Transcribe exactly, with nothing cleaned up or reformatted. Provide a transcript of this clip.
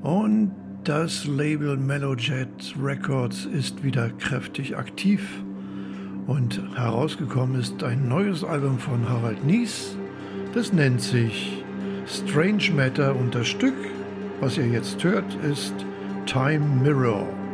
Und das Label Mellowjet Records ist wieder kräftig aktiv. Und herausgekommen ist ein neues Album von Harald Nies. Das nennt sich Strange Matter und das Stück, was ihr jetzt hört, ist Time Mirror.